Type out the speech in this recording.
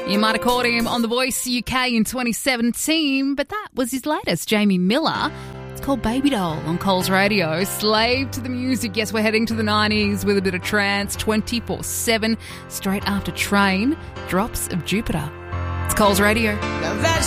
You might have caught him on The Voice UK in 2017, but that was his latest, Jamie Miller. It's called Baby Doll on Coles Radio. Slave to the music. Yes, we're heading to the 90s with a bit of trance 24/7. Straight after Train, Drops of Jupiter. It's Coles Radio. Now that's